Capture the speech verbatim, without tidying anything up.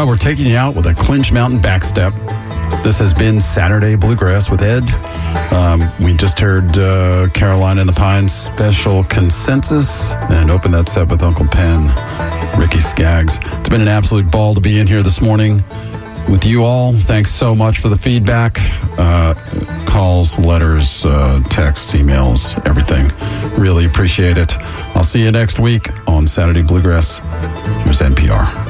Well, we're taking you out with a Clinch Mountain backstep. This has been Saturday Bluegrass with Ed. Um, we just heard uh, Carolina and the Pines Special Consensus and opened that set with Uncle Pen, Ricky Skaggs. It's been an absolute ball to be in here this morning with you all. Thanks so much for the feedback. Uh, calls, letters, uh, texts, emails, everything. Really appreciate it. I'll see you next week on Saturday Bluegrass. Here's N P R.